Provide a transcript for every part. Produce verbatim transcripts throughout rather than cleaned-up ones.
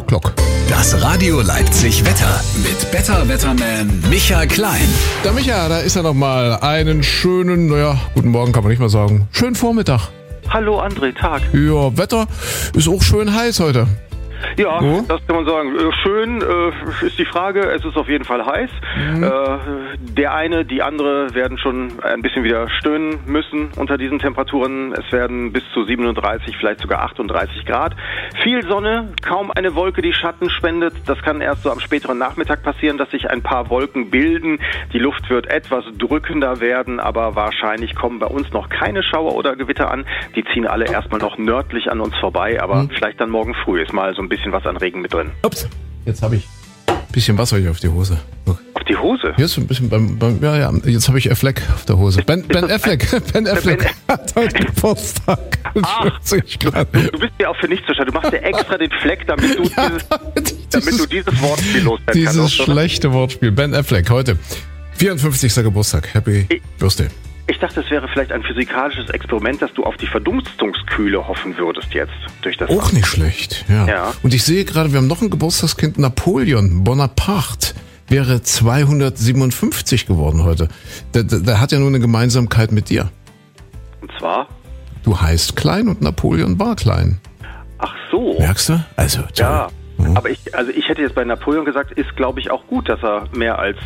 Glock. Das Radio Leipzig Wetter mit Better Wetterman Micha Klein. Der Micha, da ist er nochmal. Einen schönen, naja, guten Morgen kann man nicht mal sagen. Schönen Vormittag. Hallo André, Tag. Ja, Wetter ist auch schön heiß heute. Ja, oh. das kann man sagen. Schön äh, ist die Frage, es ist auf jeden Fall heiß. Mhm. Äh, der eine, die andere werden schon ein bisschen wieder stöhnen müssen unter diesen Temperaturen. Es werden bis zu siebenunddreißig, vielleicht sogar achtunddreißig Grad. Viel Sonne, kaum eine Wolke, die Schatten spendet. Das kann erst so am späteren Nachmittag passieren, dass sich ein paar Wolken bilden. Die Luft wird etwas drückender werden, aber wahrscheinlich kommen bei uns noch keine Schauer oder Gewitter an. Die ziehen alle erstmal noch nördlich an uns vorbei, aber mhm. vielleicht dann morgen früh ist mal so ein bisschen was an Regen mit drin. Ups, jetzt habe ich ein bisschen Wasser hier auf die Hose. Look. Auf die Hose? Hier ist ein bisschen beim, beim ja, ja, jetzt habe ich Affleck auf der Hose. Ben, ben Affleck, Ben Affleck hat heute Geburtstag. Ah, du, du bist ja auch für nichts zu schade. Du machst ja extra den Fleck, damit du, ja, dieses, damit, damit du dieses Wortspiel loswerden dieses kannst. Dieses schlechte Wortspiel. Ben Affleck heute. vierundfünfzigster Geburtstag. Happy ich, Birthday. Ich dachte, es wäre vielleicht ein physikalisches Experiment, dass du auf die Verdunstungskühle hoffen würdest jetzt durch das. Auch nicht schlecht, ja. ja. Und ich sehe gerade, wir haben noch ein Geburtstagskind, Napoleon Bonaparte wäre zweihundertsiebenundfünfzig geworden heute. Der, der, der hat ja nur eine Gemeinsamkeit mit dir. Und zwar? Du heißt Klein und Napoleon war klein. Ach so. Merkst du? Also, toll. Ja, mhm. aber ich, also ich hätte jetzt bei Napoleon gesagt, ist glaube ich auch gut, dass er mehr als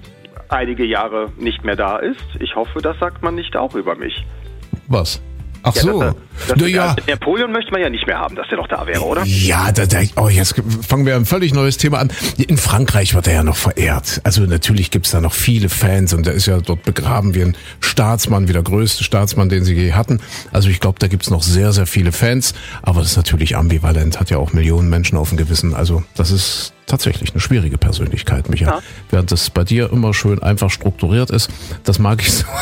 einige Jahre nicht mehr da ist. Ich hoffe, das sagt man nicht auch über mich. Was? Ach ja, so. Das, das, Na, ja. Napoleon möchte man ja nicht mehr haben, dass der noch da wäre, oder? Ja, da, da, oh, jetzt fangen wir ein völlig neues Thema an. In Frankreich wird er ja noch verehrt. Also natürlich gibt's da noch viele Fans und er ist ja dort begraben wie ein Staatsmann, wie der größte Staatsmann, den sie je hatten. Also ich glaube, da gibt's noch sehr, sehr viele Fans. Aber das ist natürlich ambivalent, hat ja auch Millionen Menschen auf dem Gewissen. Also das ist tatsächlich eine schwierige Persönlichkeit, Micha. Ja. Während das bei dir immer schön einfach strukturiert ist, das mag ich so.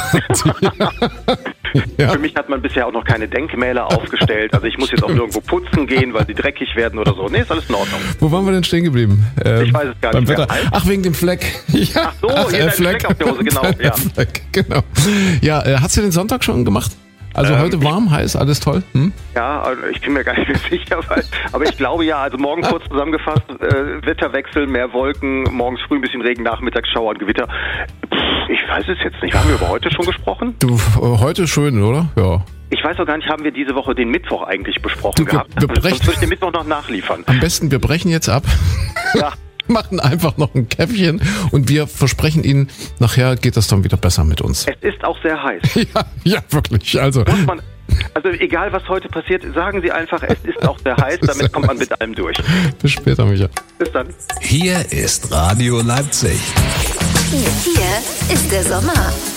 Ja. Für mich hat man bisher auch noch keine Denkmäler aufgestellt. Also ich muss jetzt auch nirgendwo putzen gehen, weil sie dreckig werden oder so. Nee, ist alles in Ordnung. Wo waren wir denn stehen geblieben? Ähm, ich weiß es gar nicht mehr. Ach, wegen dem Fleck. Ja. Ach so, Ach, hier äh, Fleck. Fleck auf der Hose, genau. Ja, Fleck, genau. Ja, äh, hast du den Sonntag schon gemacht? Also ähm, heute warm, heiß, alles toll? Hm? Ja, ich bin mir gar nicht mehr sicher, weil, aber ich glaube ja, also morgen kurz zusammengefasst, äh, Wetterwechsel, mehr Wolken, morgens früh ein bisschen Regen, nachmittags Schauer und Gewitter. Pff, ich weiß es jetzt nicht. Haben wir über heute schon gesprochen? Du, heute schön, oder? Ja. Ich weiß auch gar nicht, haben wir diese Woche den Mittwoch eigentlich besprochen du, gehabt? Wir brechen, Sonst würde ich den Mittwoch noch nachliefern. Am besten, wir brechen jetzt ab. Ja. Machen einfach noch ein Käffchen und wir versprechen Ihnen, nachher geht das dann wieder besser mit uns. Es ist auch sehr heiß. Ja, ja, wirklich. Also, Muss man, also egal, was heute passiert, sagen Sie einfach, es ist auch sehr heiß, damit kommt man mit allem durch. Bis später, Micha. Bis dann. Hier ist Radio Leipzig. Hier, hier ist der Sommer.